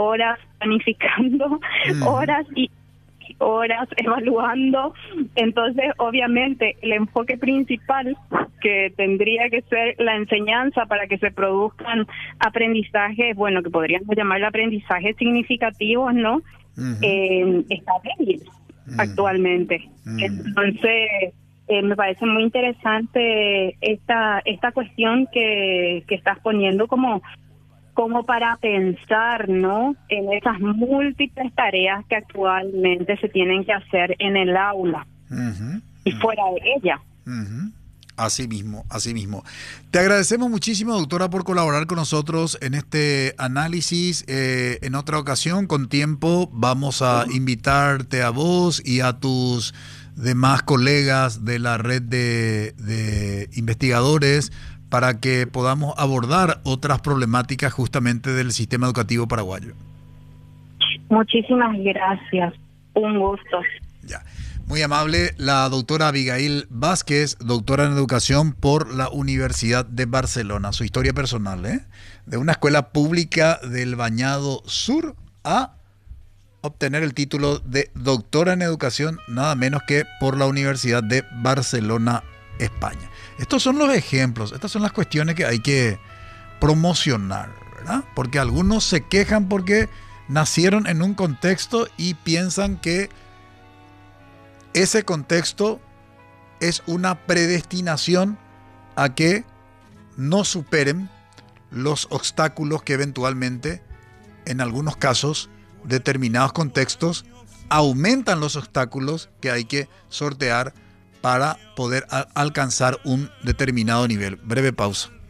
horas planificando, horas y horas evaluando. Entonces, obviamente, el enfoque principal que tendría que ser la enseñanza para que se produzcan aprendizajes, bueno, que podríamos llamar aprendizajes significativos, ¿no? Está débil actualmente. Entonces, me parece muy interesante esta cuestión que estás poniendo como para pensar, ¿no?, en esas múltiples tareas que actualmente se tienen que hacer en el aula y fuera de ella. Así mismo, así mismo. Te agradecemos muchísimo, doctora, por colaborar con nosotros en este análisis. En otra ocasión, con tiempo, vamos a invitarte a vos y a tus demás colegas de la red de investigadores para que podamos abordar otras problemáticas justamente del sistema educativo paraguayo. Muchísimas gracias. Un gusto. Ya. Muy amable, la doctora Abigail Vázquez, doctora en educación por la Universidad de Barcelona. Su historia personal, de una escuela pública del Bañado Sur a obtener el título de doctora en educación, nada menos que por la Universidad de Barcelona, España. Estos son los ejemplos, estas son las cuestiones que hay que promocionar, ¿verdad? Porque algunos se quejan porque nacieron en un contexto y piensan que ese contexto es una predestinación a que no superen los obstáculos que eventualmente, en algunos casos, determinados contextos, aumentan los obstáculos que hay que sortear para poder alcanzar un determinado nivel. Breve pausa.